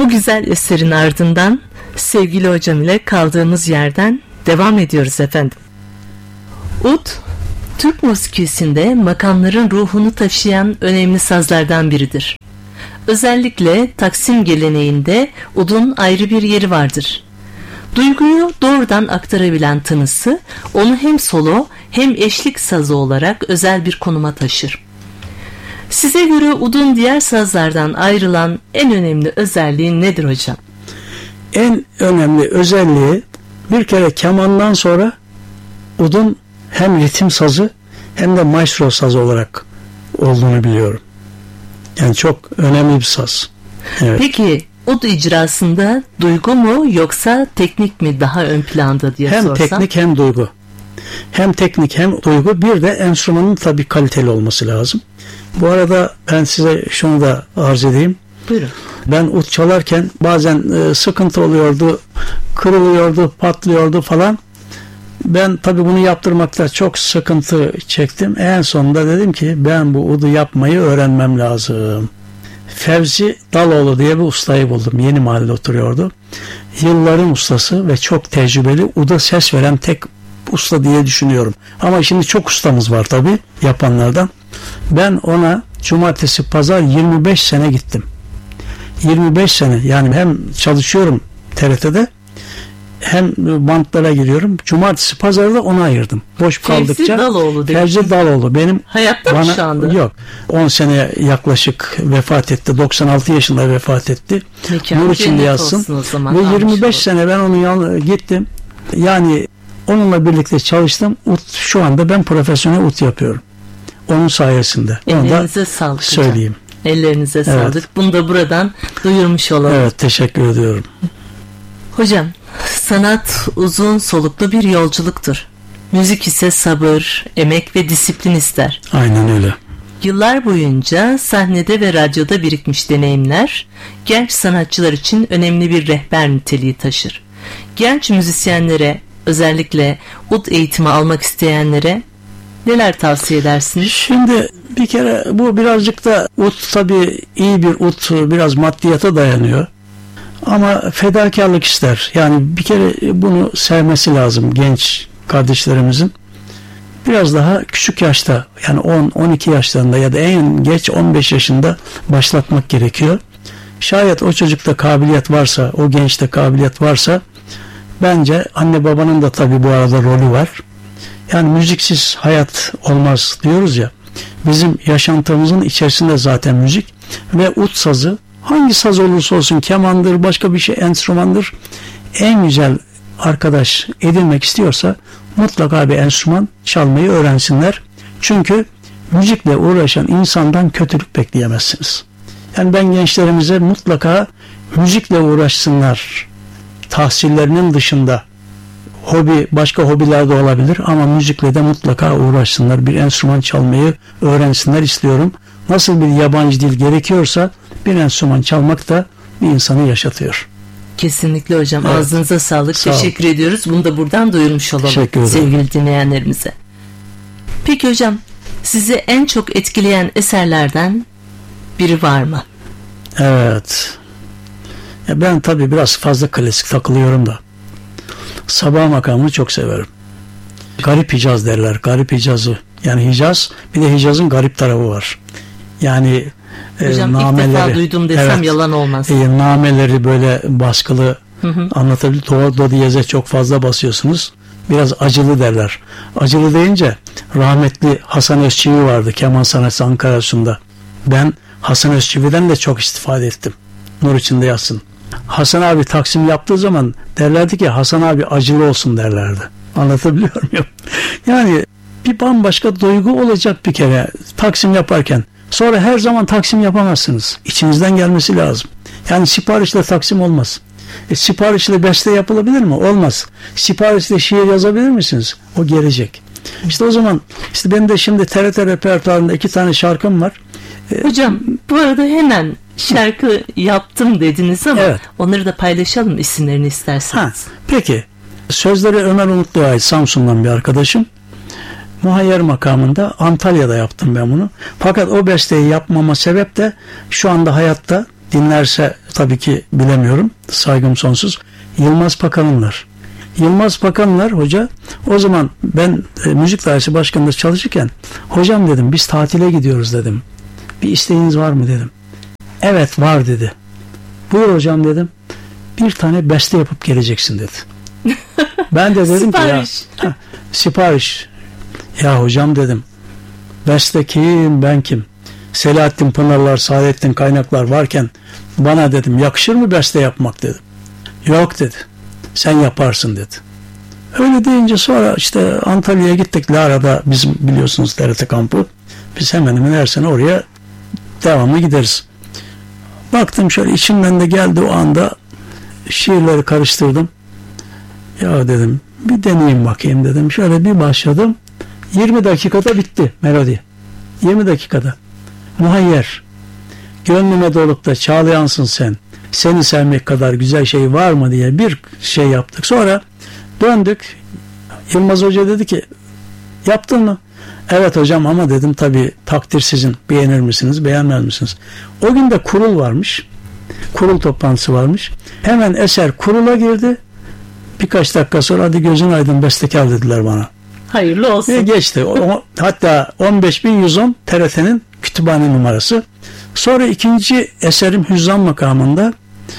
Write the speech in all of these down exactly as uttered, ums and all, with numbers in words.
Bu güzel eserin ardından sevgili hocam ile kaldığımız yerden devam ediyoruz efendim. Ud, Türk musikisinde makamların ruhunu taşıyan önemli sazlardan biridir. Özellikle Taksim geleneğinde udun ayrı bir yeri vardır. Duyguyu doğrudan aktarabilen tınısı onu hem solo hem eşlik sazı olarak özel bir konuma taşır. Size göre udun diğer sazlardan ayrılan en önemli özelliği nedir hocam? En önemli özelliği bir kere kemandan sonra udun hem ritim sazı hem de maestro sazı olarak olduğunu biliyorum. Yani çok önemli bir saz. Evet. Peki ud icrasında duygu mu yoksa teknik mi daha ön planda diye hem sorsam? Hem teknik hem duygu. Hem teknik hem duygu. Bir de enstrümanın tabii kaliteli olması lazım. Bu arada ben size şunu da arz edeyim. Buyurun. Ben ud çalarken bazen e, sıkıntı oluyordu, kırılıyordu, patlıyordu falan. Ben tabii bunu yaptırmakta çok sıkıntı çektim. En sonunda dedim ki ben bu udu yapmayı öğrenmem lazım. Fevzi Daloğlu diye bir ustayı buldum. Yeni Mahalle'de oturuyordu. Yılların ustası ve çok tecrübeli, uda ses veren tek usta diye düşünüyorum. Ama şimdi çok ustamız var tabii yapanlardan. Ben ona cumartesi pazar yirmi beş sene gittim. yirmi beş sene yani hem çalışıyorum T R T'de hem bantlara giriyorum. Cumartesi pazarda ona ayırdım. Boş kaldıkça. Fevzi Daloğlu dedim. Fevzi Daloğlu benim. Hayatta bana, mı şu anda? Yok. on sene yaklaşık vefat etti. doksan altı yaşında vefat etti. Mekanı Nur içinde yatsın. Ve yirmi beş sene ben onun yanına gittim. Yani onunla birlikte çalıştım. Ut, şu anda ben profesyonel ut yapıyorum. Onun sayesinde. Ellerinize sağlık söyleyeyim. Hocam. Ellerinize evet. sağlık. Bunu da buradan duyurmuş olalım. Evet, teşekkür ediyorum. Hocam, sanat uzun soluklu bir yolculuktur. Müzik ise sabır, emek ve disiplin ister. Aynen öyle. Yıllar boyunca sahnede ve radyoda birikmiş deneyimler genç sanatçılar için önemli bir rehber niteliği taşır. Genç müzisyenlere, özellikle ud eğitimi almak isteyenlere neler tavsiye edersiniz? Şimdi bir kere bu birazcık da ud, tabii iyi bir ud biraz maddiyata dayanıyor. Ama fedakarlık ister. Yani bir kere bunu sevmesi lazım genç kardeşlerimizin. Biraz daha küçük yaşta, yani on on iki yaşlarında ya da en geç on beş yaşında başlatmak gerekiyor. Şayet o çocukta kabiliyet varsa, o gençte kabiliyet varsa, bence anne babanın da tabii bu arada rolü var. Yani müziksiz hayat olmaz diyoruz ya. Bizim yaşantımızın içerisinde zaten müzik ve ud sazı, hangi saz olursa olsun, kemandır, başka bir şey, enstrümandır, en güzel arkadaş edinmek istiyorsa mutlaka bir enstrüman çalmayı öğrensinler. Çünkü müzikle uğraşan insandan kötülük bekleyemezsiniz. Yani ben gençlerimize mutlaka müzikle uğraşsınlar. Tahsillerinin dışında hobi, başka hobiler de olabilir ama müzikle de mutlaka uğraşsınlar. Bir enstrüman çalmayı öğrensinler istiyorum. Nasıl bir yabancı dil gerekiyorsa bir enstrüman çalmak da bir insanı yaşatıyor. Kesinlikle hocam. Evet. Ağzınıza sağlık. Sağ Teşekkür olun. ediyoruz. Bunu da buradan duyurmuş olalım sevgili dinleyenlerimize. Peki hocam, sizi en çok etkileyen eserlerden biri var mı? Evet. Ya ben tabii biraz fazla klasik takılıyorum da. Sabah makamını çok severim. Garip Hicaz derler. Garip Hicaz'ı. Yani Hicaz, bir de Hicaz'ın garip tarafı var. Yani hocam, e, nameleri, ilk defa duydum desem evet, yalan olmaz. E, nameleri böyle baskılı, anlatabilir. Do, do diyeze çok fazla basıyorsunuz. Biraz acılı derler. Acılı deyince rahmetli Hasan Özçivit vardı keman sanatçısı Ankara Üssü'nde. Ben Hasan Özçivit'den de çok istifade ettim. Nur içinde yatsın. Hasan abi Taksim yaptığı zaman derlerdi ki Hasan abi acılı olsun derlerdi. Anlatabiliyor muyum? Yani bir bambaşka duygu olacak bir kere Taksim yaparken. Sonra her zaman Taksim yapamazsınız. İçinizden gelmesi lazım. Yani siparişle Taksim olmaz. E, siparişle beste yapılabilir mi? Olmaz. Siparişle şiir yazabilir misiniz? O gelecek. İşte o zaman işte benim de şimdi T R T repertuarında iki tane şarkım var. E, Hocam bu arada hemen şarkı yaptım dediniz ama evet, onları da paylaşalım isimlerini isterseniz. Ha, peki. Sözleri Ömer Umutlu'ya ait, Samsun'dan bir arkadaşım. Muhayyer makamında Antalya'da yaptım ben bunu. Fakat o besteyi yapmama sebep de şu anda hayatta dinlerse tabii ki bilemiyorum. Saygım sonsuz. Yılmaz Pakanlar. Yılmaz Pakanlar hoca, o zaman ben e, müzik dairesi başkanında çalışırken, hocam dedim, biz tatile gidiyoruz dedim. Bir isteğiniz var mı dedim. Evet var dedi. Buyur hocam dedim. Bir tane beste yapıp geleceksin dedi. Ben de dedim sipariş. ki ya ha, sipariş. Ya hocam dedim. Beste kim, ben kim? Selahattin Pınarlar, Saadettin Kaynaklar varken bana dedim yakışır mı beste yapmak dedim. Yok dedi. Sen yaparsın dedi. Öyle deyince sonra işte Antalya'ya gittik. Lara'da bizim biliyorsunuz T R T kampı. Biz hemen hemen her sene oraya devamlı gideriz. Baktım şöyle, içimden de geldi o anda, şiirleri karıştırdım. Ya dedim bir deneyeyim bakayım dedim. Şöyle bir başladım. yirmi dakikada bitti melodi. yirmi dakikada. Muhayyer. Gönlüme dolup da çağlayansın sen. Seni sevmek kadar güzel şey var mı diye bir şey yaptık. Sonra döndük. Yılmaz Hoca dedi ki yaptın mı? Evet hocam ama dedim tabii takdir sizin. Beğenir misiniz, beğenmez misiniz? O gün de kurul varmış. Kurul toplantısı varmış. Hemen eser kurula girdi. Birkaç dakika sonra hadi gözün aydın bestekar dediler bana. Hayırlı olsun. Ve geçti. O, hatta on beş bin yüz on T R T'nin kütüphane numarası. Sonra ikinci eserim Hüzzam makamında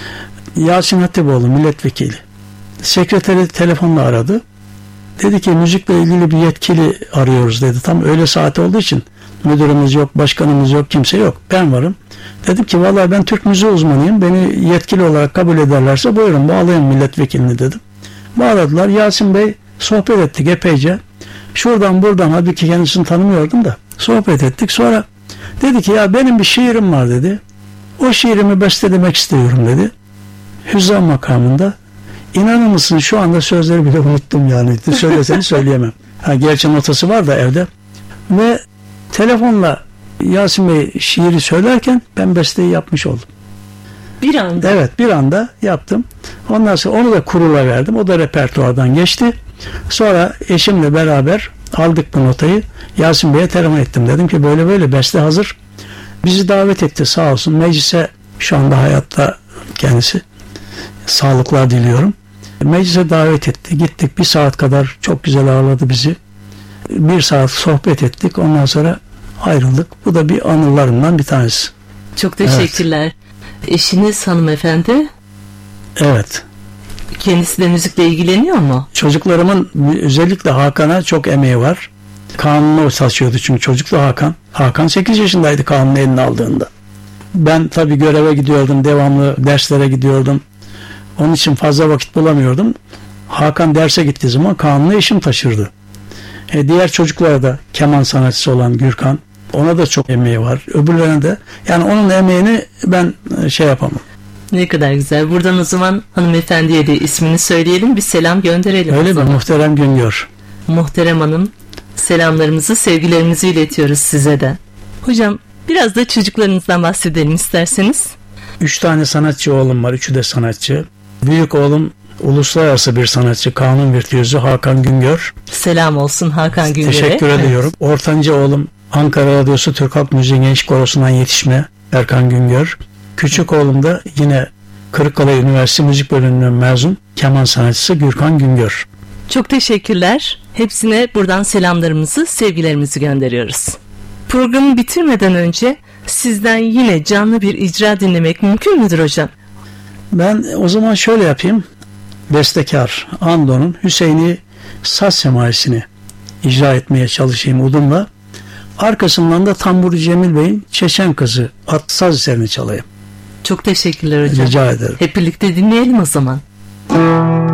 Yasin Hatipoğlu milletvekili. Sekreteri telefonla aradı. Dedi ki müzikle ilgili bir yetkili arıyoruz dedi. Tam öğle saati olduğu için müdürümüz yok, başkanımız yok, kimse yok. Ben varım. Dedim ki vallahi ben Türk müziği uzmanıyım. Beni yetkili olarak kabul ederlerse buyurun bağlayın milletvekilini dedim. Bağladılar. Yasin Bey sohbet ettik epeyce. Şuradan buradan, halbuki kendisini tanımıyordum da sohbet ettik. Sonra dedi ki ya benim bir şiirim var dedi. O şiirimi bestelemek istiyorum dedi. Hüzzam makamında. İnanır mısın şu anda sözleri bile unuttum yani. Söyleseni söyleyemem. Ha, gerçi notası var da evde. Ve telefonla Yasin Bey şiiri söylerken ben besteyi yapmış oldum. Bir anda. Evet, bir anda yaptım. Ondan sonra onu da kurula verdim. O da repertuardan geçti. Sonra eşimle beraber aldık bu notayı. Yasin Bey'e telefon ettim. Dedim ki böyle böyle beste hazır. Bizi davet etti sağ olsun. Meclise, şu anda hayatta kendisi. Sağlıklar diliyorum. Meclise davet etti. Gittik bir saat kadar çok güzel ağırladı bizi. Bir saat sohbet ettik. Ondan sonra ayrıldık. Bu da bir anılarımdan bir tanesi. Çok teşekkürler. Evet. Eşiniz hanımefendi? Evet. Kendisi de müzikle ilgileniyor mu? Çocuklarımın özellikle Hakan'a çok emeği var. Kanunu saçıyordu çünkü çocuklu Hakan. Hakan sekiz yaşındaydı kanunu eline aldığında. Ben tabii göreve gidiyordum. Devamlı derslere gidiyordum. Onun için fazla vakit bulamıyordum. Hakan derse gittiği zaman kanunu eşim taşırdı. E, diğer çocuklara da keman sanatçısı olan Gürkan, ona da çok emeği var. Öbürlerine de. Yani onun emeğini ben şey yapamam. Ne kadar güzel. Buradan o zaman hanımefendiye de ismini söyleyelim. Bir selam gönderelim. Öyle mi? Muhterem Güngör. Muhterem Hanım, selamlarımızı, sevgilerimizi iletiyoruz size de. Hocam biraz da çocuklarınızdan bahsedelim isterseniz. Üç tane sanatçı oğlum var. Üçü de sanatçı. Büyük oğlum uluslararası bir sanatçı. Kanun virtüözü Hakan Güngör. Selam olsun Hakan Güngör'e. Teşekkür evet. ediyorum. Ortanca oğlum Ankara Radyosu Türk Halk Müziği Genç Korosu'ndan yetişme Erkan Güngör. Küçük oğlum da yine Kırıkkale Üniversitesi Müzik Bölümünden mezun keman sanatçısı Gürkan Güngör. Çok teşekkürler. Hepsine buradan selamlarımızı, sevgilerimizi gönderiyoruz. Programı bitirmeden önce sizden yine canlı bir icra dinlemek mümkün müdür hocam? Ben o zaman şöyle yapayım. Bestekar Ando'nun Hüseyin'i saz semaisini icra etmeye çalışayım udumla. Arkasından da Tamburcu Cemil Bey'in Çeçen Kızı adlı saz eserini çalayım. Çok teşekkürler hocam. Rica ederim. Hep birlikte dinleyelim o zaman.